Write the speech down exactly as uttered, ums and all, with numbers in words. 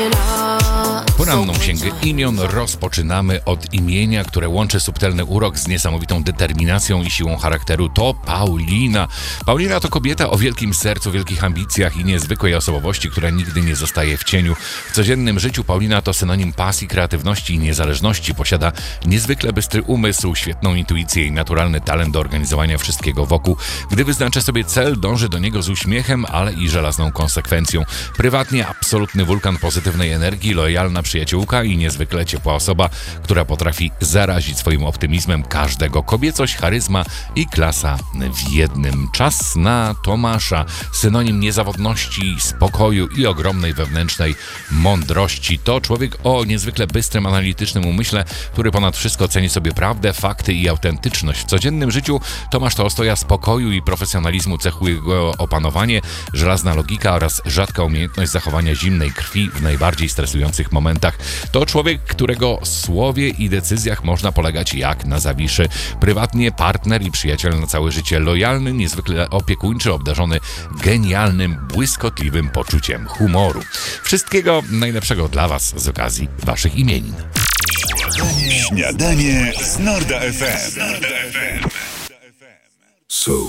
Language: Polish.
Poranną księgę imion rozpoczynamy od imienia, które łączy subtelny urok z niesamowitą determinacją i siłą charakteru. To Paulina. Paulina to kobieta o wielkim sercu, wielkich ambicjach i niezwykłej osobowości, która nigdy nie zostaje w cieniu. W codziennym życiu Paulina to synonim pasji, kreatywności i niezależności. Posiada niezwykle bystry umysł, świetną intuicję i naturalny talent do organizowania wszystkiego wokół. Gdy wyznacza sobie cel, dąży do niego z uśmiechem, ale i żelazną konsekwencją. Prywatnie absolutny wulkan pozytywnej energii, lojalna przyjaciółka i niezwykle ciepła osoba, która potrafi zarazić swoim optymizmem każdego. Kobiecość, charyzma i klasa w jednym. Czas na Tomasza, synonim niezawodności, spokoju i ogromnej wewnętrznej mądrości. To człowiek o niezwykle bystrym, analitycznym umyśle, który ponad wszystko ceni sobie prawdę, fakty i autentyczność. W codziennym życiu Tomasz to ostoja spokoju i profesjonalizmu, cechuje go opanowanie, żelazna logika oraz rzadka umiejętność zachowania zimnej krwi w najbardziej stresujących momentach. To człowiek, którego słowie i decyzjach można polegać jak na zawiszy. Prywatnie partner i przyjaciel na całe życie, lojalny, niezwykle opiekuńczy, obdarzony genialnym, błyskotliwym poczuciem humoru. Wszystkiego najlepszego dla Was z okazji Waszych imienin. Śniadanie z Norda F M. So